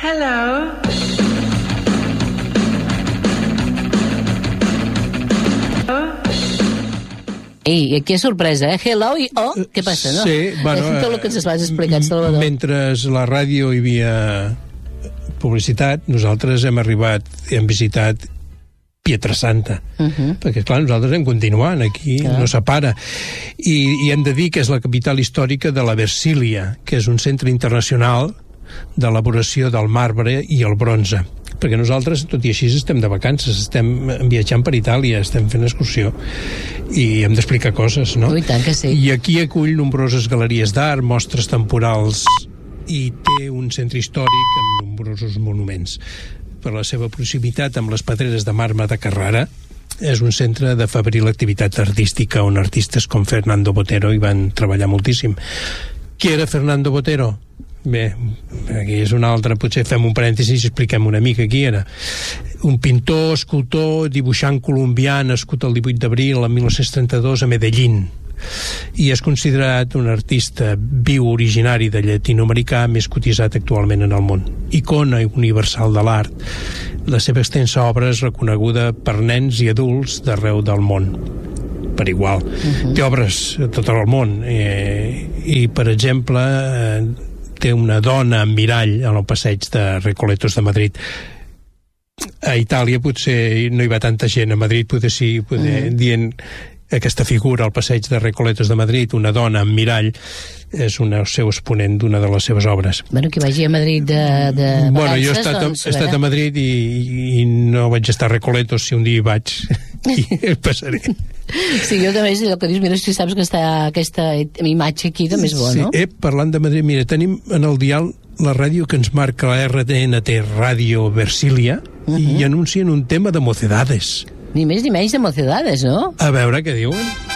Hello. Ei, aquí és sorpresa, Hello i oh, què passa, no? Sí, bueno... És tot el que ens vas explicar, Salvador. Mentre a la ràdio hi havia publicitat, nosaltres hem visitat Pietrasanta, perquè, clar, nosaltres hem continuat aquí, no separa. I hem de dir que és la capital històrica de la Versilia, que és un centre internacional d'elaboració del marbre i el bronze. Perquè nosaltres, tot i així, estem de vacances, estem viatjant per Itàlia, estem fent excursió i hem d'explicar coses, no? I tant que sí. I aquí acull nombroses galeries d'art, mostres temporals i té un centre històric amb nombrosos monuments. Per la seva proximitat amb les pedreres de marbre de Carrara, és un centre de febril activitat artística on artistes com Fernando Botero hi van treballar moltíssim. Qui era Fernando Botero? Bé, aquí és una altra, potser fem un parèntesi i expliquem una mica qui era. Un pintor, escultor, dibuixant colombià nascut el 18 d'abril de 1932 a Medellín, i és considerat un artista viu originari de llatinoamericà més cotitzat actualment en el món. Icona universal de l'art. La seva extensa obra és reconeguda per nens i adults d'arreu del món per igual. Té obres a tot el món i per exemple té una dona amb mirall en el passeig de Recoletos de Madrid. A Itàlia potser no hi va tanta gent, a Madrid potser sí, dient aquesta figura al passeig de Recoletos de Madrid, una dona amb mirall, és un seu exponent d'una de les seves obres. Bueno, que vagi a Madrid de bueno, jo vacances, he estat a Madrid i no vaig estar a Recoletos, si un dia hi vaig i passaré. Sí, jo també, el que dius, mira, si saps que està aquesta imatge aquí, també és bo, no? Sí, parlant de Madrid, mira, tenim en el dial la ràdio que ens marca la RTNT Ràdio Versilia i anuncien un tema de Mocedades. Ni més ni menys de Mocedades, no? A veure què diuen.